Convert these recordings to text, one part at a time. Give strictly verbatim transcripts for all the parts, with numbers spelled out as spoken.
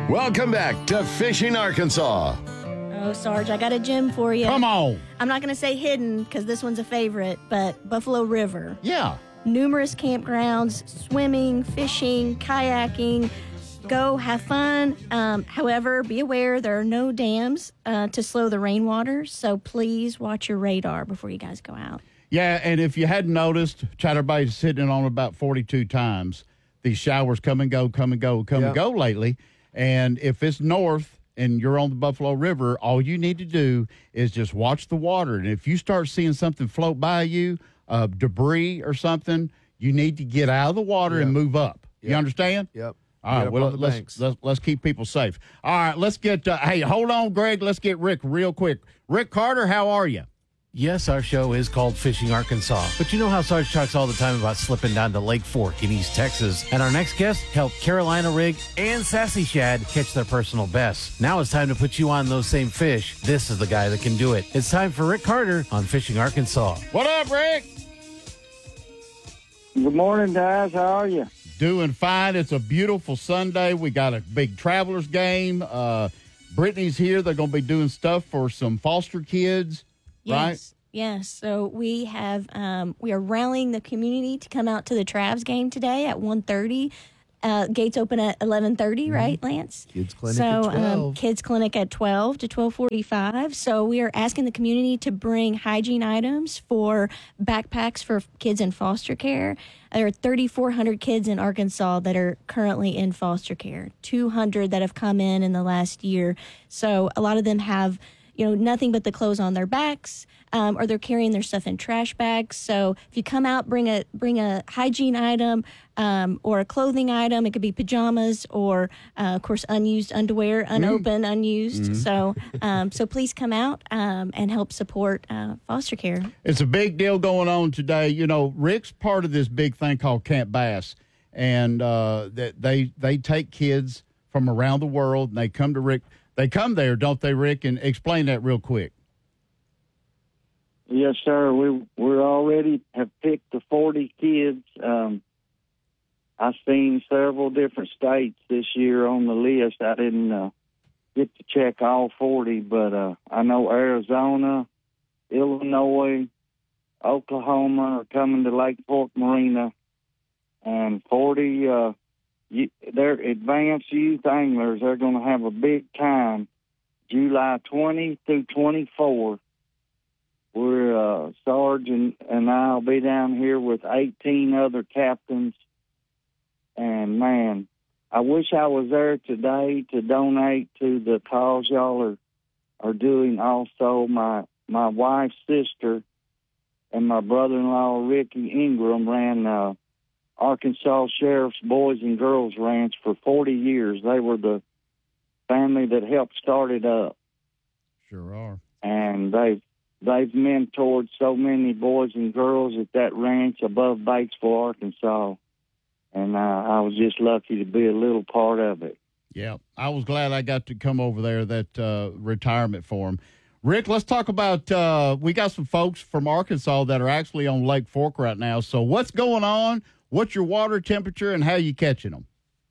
Welcome back to Fishing Arkansas. Oh, Sarge, I got a gem for you. Come on. I'm not going to say hidden because this one's a favorite, but Buffalo River. Yeah. Numerous campgrounds, swimming, fishing, kayaking. Go, have fun. Um, however, be aware there are no dams uh, to slow the rainwater, so please watch your radar before you guys go out. Yeah, and if you hadn't noticed, Chatterbay's sitting on about forty-two times. These showers come and go, come and go, come Yep. and go lately. And if it's north and you're on the Buffalo River, all you need to do is just watch the water. And if you start seeing something float by you, uh, debris or something, you need to get out of the water Yep. and move up. You Yep. understand? Yep. All Get right, up well, on the let's, banks. let's let's keep people safe. All right, let's get, uh, hey, hold on, Greg. Let's get Rick real quick. Rick Carter, how are you? Yes, our show is called Fishing Arkansas. But you know how Sarge talks all the time about slipping down to Lake Fork in East Texas. And our next guest helped Carolina Rig and Sassy Shad catch their personal bests. Now it's time to put you on those same fish. This is the guy that can do it. It's time for Rick Carter on Fishing Arkansas. What up, Rick? Good morning, guys. How are you? Doing fine. It's a beautiful Sunday. We got a big Travelers game. Uh, Brittany's here. They're going to be doing stuff for some foster kids, right? Yes. Yes. So we have um, we are rallying the community to come out to the Travs game today at one thirty. Uh, gates open at eleven thirty, right, Lance? Kids clinic so, at Um, twelve. kids clinic at twelve to twelve forty-five. So we are asking the community to bring hygiene items for backpacks for kids in foster care. There are thirty-four hundred kids in Arkansas that are currently in foster care, two hundred that have come in in the last year. So a lot of them have, you know, nothing but the clothes on their backs, um, or they're carrying their stuff in trash bags. So if you come out, bring a bring a hygiene item um, or a clothing item. It could be pajamas or, uh, of course, unused underwear, unopened, unused. So um, so please come out um, and help support uh, foster care. It's a big deal going on today. You know, Rick's part of this big thing called Camp Bass, and uh, that they they take kids from around the world, and they come to Rick. They come there, don't they, Rick? And explain that real quick. Yes, sir. We we already have picked the forty kids. Um, I've seen several different states this year on the list. I didn't uh, get to check all forty, but uh, I know Arizona, Illinois, Oklahoma are coming to Lake Fork Marina, and forty. Uh, you, they're advanced youth anglers. They're going to have a big time, July twentieth through twenty-fourth. We're, uh, Sarge and, and I'll be down here with eighteen other captains. And, man, I wish I was there today to donate to the cause y'all are, are doing. Also, my, my wife's sister and my brother-in-law, Ricky Ingram, ran uh, Arkansas Sheriff's Boys and Girls Ranch for forty years. They were the family that helped start it up. Sure are. And they've They've mentored so many boys and girls at that ranch above Batesville, Arkansas, and uh, I was just lucky to be a little part of it. Yeah, I was glad I got to come over there, that uh, retirement for him. Rick, let's talk about, uh, we got some folks from Arkansas that are actually on Lake Fork right now. So what's going on? What's your water temperature, and how you catching them?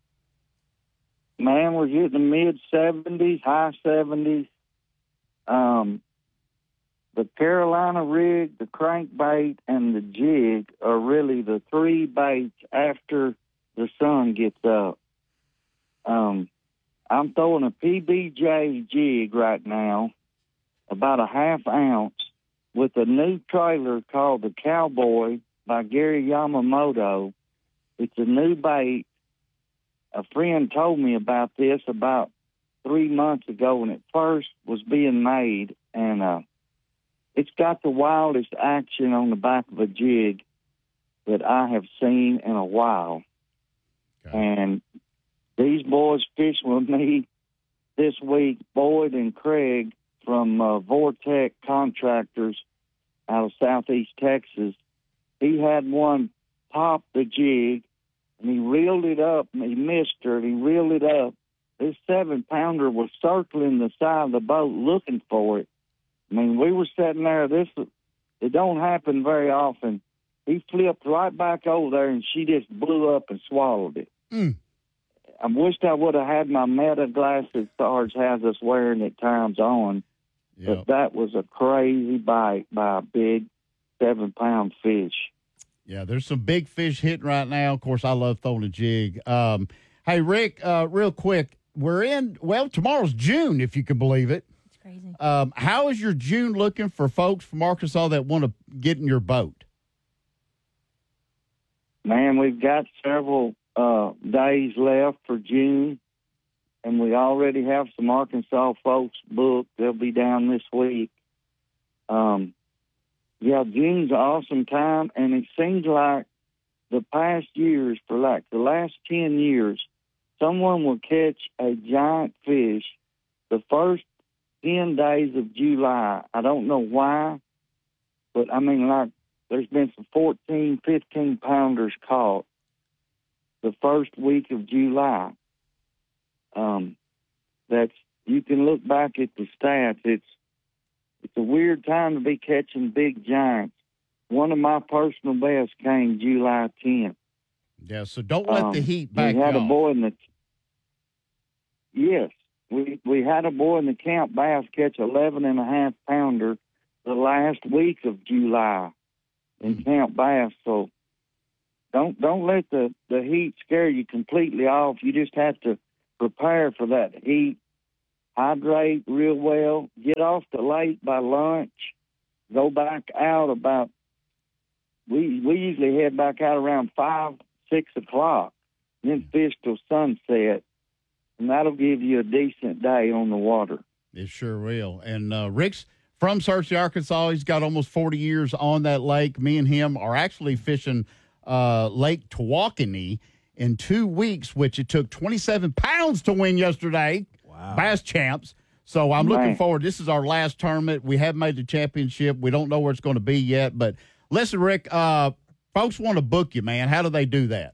Man, we're getting mid seventies, high seventies. Um, The Carolina rig, the crankbait, and the jig are really the three baits after the sun gets up. Um, I'm throwing a P B J jig right now, about a half ounce, with a new trailer called the Cowboy by Gary Yamamoto. It's a new bait. A friend told me about this about three months ago when it first was being made, and uh, it's got the wildest action on the back of a jig that I have seen in a while. Okay. And these boys fished with me this week, Boyd and Craig from uh, Vortec Contractors out of southeast Texas. He had one pop the jig, and he reeled it up, and he missed her, and he reeled it up. This seven-pounder was circling the side of the boat looking for it. I mean, we were sitting there. This it don't happen very often. He flipped right back over there, and she just blew up and swallowed it. Mm. I wished I would have had my meta glasses Sarge has us wearing at times on. Yep. But that was a crazy bite by a big seven-pound fish. Yeah, there's some big fish hitting right now. Of course, I love throwing a jig. Um, hey, Rick, uh, real quick, we're in, well, tomorrow's June, if you can believe it. It's crazy. Um, how is your June looking for folks from Arkansas that want to get in your boat? Man, we've got several uh, days left for June, and we already have some Arkansas folks booked. They'll be down this week. Um, yeah, June's an awesome time, and it seems like the past years, for like the last ten years, someone will catch a giant fish the first ten days of July. I don't know why, but I mean, like, there's been some fourteen, fifteen pounders caught the first week of July. Um, that's, you can look back at the stats. It's, it's a weird time to be catching big giants. One of my personal bests came July tenth. Yeah, so don't let Um, the heat back We had you a off. boy in the, yes, we, we had a boy in the Camp Bass catch eleven and a half pounder the last week of July in Camp Bass. So don't don't let the, the heat scare you completely off. You just have to prepare for that heat. Hydrate real well. Get off the lake by lunch. Go back out about, we we usually head back out around five, six o'clock. Then fish till sunset. And that'll give you a decent day on the water. It sure will. And uh, Rick's from Searcy, Arkansas. He's got almost forty years on that lake. Me and him are actually fishing uh, Lake Tawakoni in two weeks, which it took twenty-seven pounds to win yesterday. Wow. Bass champs. So I'm looking Man. forward. This is our last tournament. We have made the championship. We don't know where it's going to be yet. But listen, Rick, uh, folks want to book you, man. How do they do that?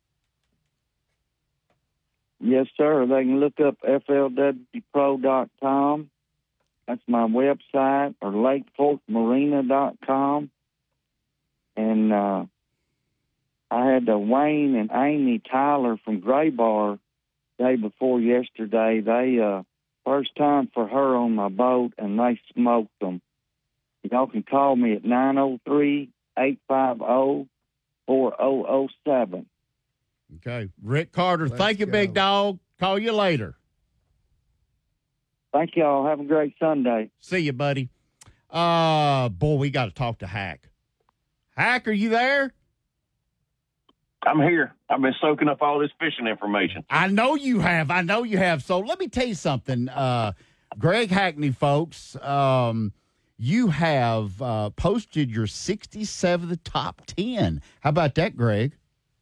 Yes, sir. They can look up F L W pro dot com. That's my website, or lake fork marina dot com. And uh, I had uh, Wayne and Amy Tyler from Gray Bar day before yesterday. They, uh, first time for her on my boat, and they smoked them. Y'all can call me at nine oh three, eight five oh, four oh oh seven. Okay. Rick Carter, Let's thank you, go. big dog. Call you later. Thank y'all. Have a great Sunday. See you, buddy. Uh, boy, we got to talk to Hack. Hack, are you there? I'm here. I've been soaking up all this fishing information. I know you have. I know you have. So let me tell you something. Uh, Greg Hackney, folks, um, you have uh, posted your sixty-seventh top ten. How about that, Greg?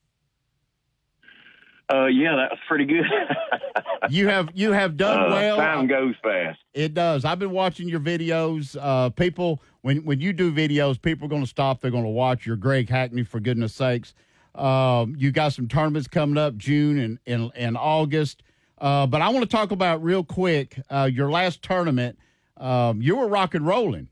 Uh, yeah, that was pretty good. You have you have done uh, well. Time goes fast. It does. I've been watching your videos. Uh, people, when when you do videos, people are going to stop. They're going to watch your Greg Hackney, for goodness sakes. Um, you got some tournaments coming up June and, and, and August. Uh, but I want to talk about real quick uh, your last tournament. Um, you were rock and rolling.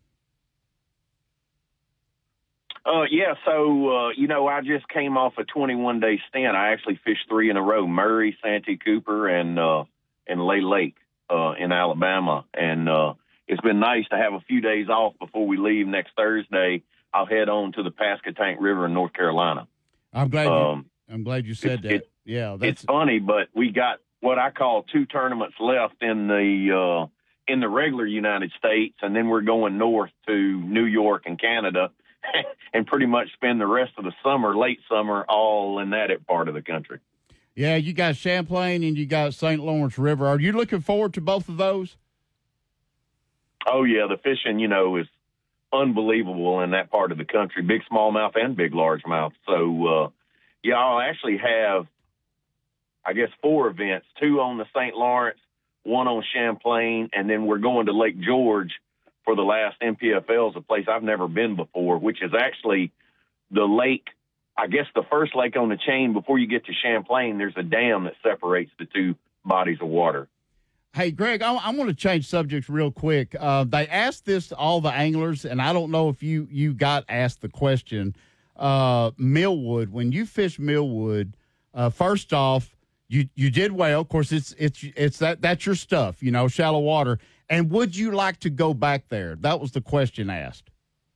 Uh, yeah, so, uh, you know, I just came off a twenty-one day stint. I actually fished three in a row, Murray, Santee Cooper, and uh, and Lay Lake uh, in Alabama. And uh, it's been nice to have a few days off before we leave next Thursday. I'll head on to the Pasquotank River in North Carolina. I'm glad. Um, you, I'm glad you said that. it- yeah, that's It's funny, but we got what I call two tournaments left in the uh, in the regular United States, and then we're going north to New York and Canada, and pretty much spend the rest of the summer, late summer, all in that part of the country. yeah. You got Champlain and you got Saint Lawrence River. Are you looking forward to both of those? Oh yeah, the fishing, you know, is unbelievable in that part of the country, big smallmouth and big largemouth. So uh, yeah, I'll actually have, I guess, four events: two on the Saint Lawrence, one on Champlain, and then we're going to Lake George for the last N P F Ls, a place I've never been before, which is actually the lake, I guess the first lake on the chain before you get to Champlain. There's a dam that separates the two bodies of water. Hey, Greg, I, I want to change subjects real quick. Uh, they asked this to all the anglers, and I don't know if you, you got asked the question. Uh, Millwood, when you fish Millwood, uh, first off, You you did well. Of course, it's it's it's that that's your stuff, you know, shallow water. And would you like to go back there? That was the question asked.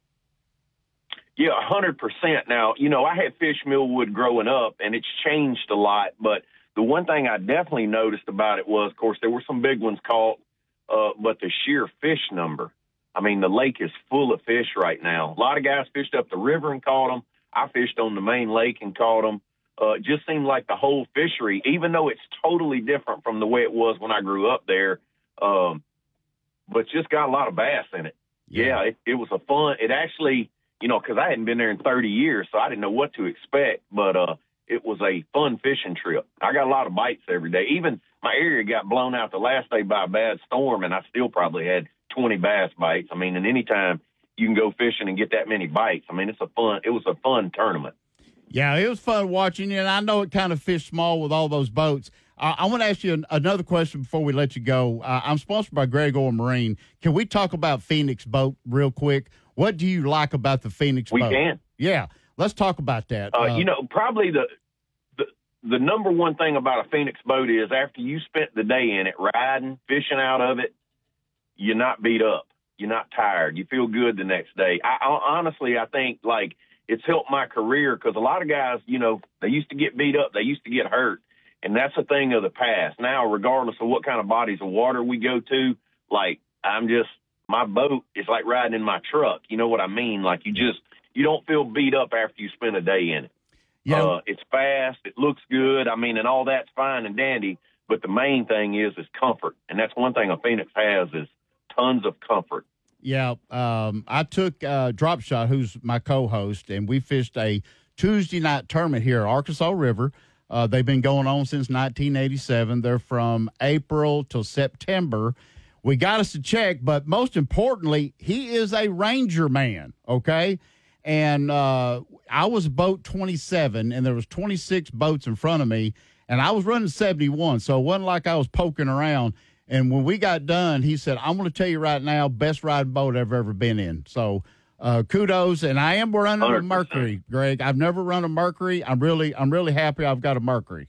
Yeah, one hundred percent. Now, you know, I had fish Millwood growing up, and it's changed a lot. But the one thing I definitely noticed about it was, of course, there were some big ones caught, uh, but the sheer fish number. I mean, the lake is full of fish right now. A lot of guys fished up the river and caught them. I fished on the main lake and caught them. Uh, it just seemed like the whole fishery, even though it's totally different from the way it was when I grew up there, um, but just got a lot of bass in it. Yeah, yeah it, it was a fun. It actually, you know, because I hadn't been there in thirty years, so I didn't know what to expect, but uh, it was a fun fishing trip. I got a lot of bites every day. Even my area got blown out the last day by a bad storm, and I still probably had twenty bass bites. I mean, and anytime you can go fishing and get that many bites, I mean, it's a fun, it was a fun tournament. Yeah, it was fun watching you, and I know it kind of fished small with all those boats. Uh, I want to ask you an, another question before we let you go. Uh, I'm sponsored by Greg Orr Marine. Can we talk about Phoenix Boat real quick? What do you like about the Phoenix we Boat? We can. Yeah, let's talk about that. Uh, uh, you know, probably the, the the number one thing about a Phoenix boat is after you spent the day in it, riding, fishing out of it, you're not beat up. You're not tired. You feel good the next day. I, I honestly, I think, like, it's helped my career because a lot of guys, you know, they used to get beat up. They used to get hurt. And that's a thing of the past. Now, regardless of what kind of bodies of water we go to, like, I'm just, my boat is like riding in my truck. You know what I mean? Like, you just, you don't feel beat up after you spend a day in it. Yeah. Uh, it's fast. It looks good. I mean, and all that's fine and dandy. But the main thing is, is comfort. And that's one thing a Phoenix has is tons of comfort. Yeah, um, I took uh, Drop Shot, who's my co-host, and we fished a Tuesday night tournament here at Arkansas River. Uh, they've been going on since nineteen eighty-seven. They're from April till September. We got us to check, but most importantly, he is a Ranger man, okay? And uh, I was boat twenty-seven, and there was twenty-six boats in front of me, and I was running seventy-one, so it wasn't like I was poking around. And when we got done, he said, I'm going to tell you right now, best riding boat I've ever been in. So uh, kudos. And I am running one hundred percent. a Mercury, Greg. I've never run a Mercury. I'm really I'm really happy I've got a Mercury.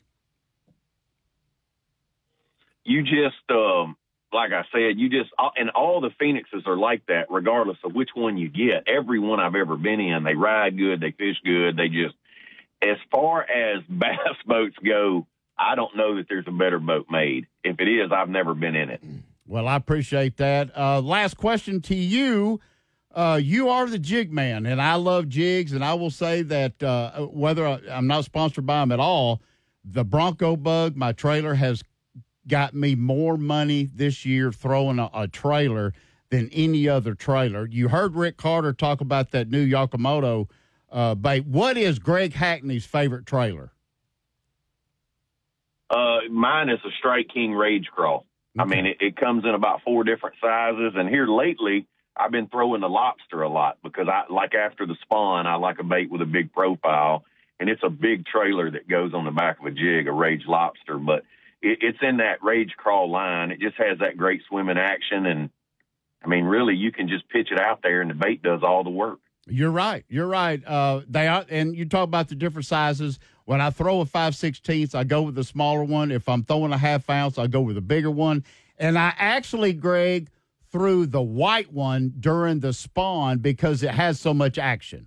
You just, um, like I said, you just, and all the Phoenixes are like that, regardless of which one you get. Every one I've ever been in, they ride good, they fish good. They just, as far as bass boats go, I don't know that there's a better boat made. If it is, I've never been in it. Well, I appreciate that. Uh, last question to you. Uh, you are the jig man, and I love jigs, and I will say that uh, whether I, I'm not sponsored by them at all, the Bronco Bug, my trailer, has got me more money this year throwing a, a trailer than any other trailer. You heard Rick Carter talk about that new Yakamoto uh, bait. What is Greg Hackney's favorite trailer? Uh, mine is a Strike King Rage Crawl. Okay. I mean, it, it comes in about four different sizes. And here lately, I've been throwing the lobster a lot because I like after the spawn, I like a bait with a big profile. And it's a big trailer that goes on the back of a jig, a Rage Lobster. But it, it's in that Rage Crawl line. It just has that great swimming action. And, I mean, really, you can just pitch it out there and the bait does all the work. You're right. You're right. Uh, they are, and you talk about the different sizes. When I throw a five sixteenths, I go with the smaller one. If I'm throwing a half ounce, I go with a bigger one. And I actually, Greg, threw the white one during the spawn because it has so much action.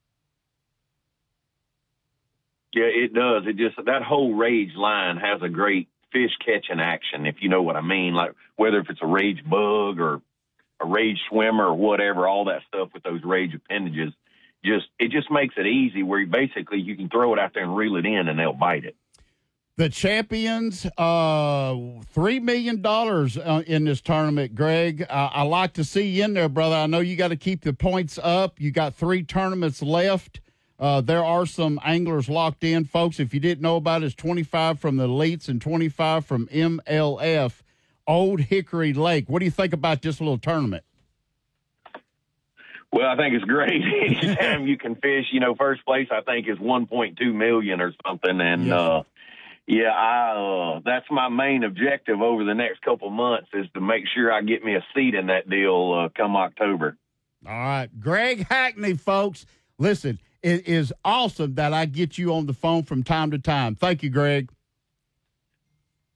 Yeah, it does. It just, that whole Rage line has a great fish catching action, if you know what I mean. Like whether if it's a Rage Bug or a Rage Swimmer or whatever, all that stuff with those Rage appendages. Just it just makes it easy where you basically you can throw it out there and reel it in and they'll bite it. The champions, uh, three million dollars uh, in this tournament, Greg. Uh, I like to see you in there, brother. I know you got to keep the points up. You got three tournaments left. Uh, there are some anglers locked in, folks. If you didn't know about it, it's twenty-five from the Elites and twenty-five from M L F, Old Hickory Lake. What do you think about this little tournament? Well, I think it's great. Anytime you can fish, you know, first place I think is one point two million or something, and yes. uh, yeah, I uh, that's my main objective over the next couple months is to make sure I get me a seat in that deal uh, come October. All right, Greg Hackney, folks. Listen, it is awesome that I get you on the phone from time to time. Thank you, Greg.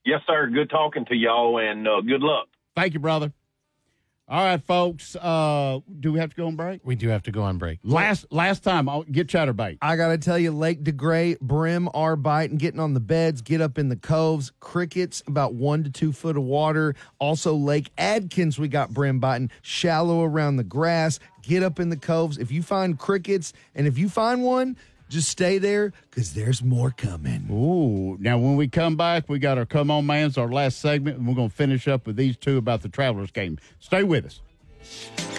Yes, sir. Good talking to y'all, and uh, good luck. Thank you, brother. All right, folks. Uh, do we have to go on break? We do have to go on break. Last last time, I'll get chatterbait. I got to tell you, Lake DeGray, brim are biting, getting on the beds, get up in the coves, crickets, about one to two foot of water. Also, Lake Adkins, we got brim biting, shallow around the grass, get up in the coves. If you find crickets, and if you find one, just stay there because there's more coming. Ooh. Now, when we come back, we got our Come On Mans, our last segment, and we're going to finish up with these two about the Travelers game. Stay with us.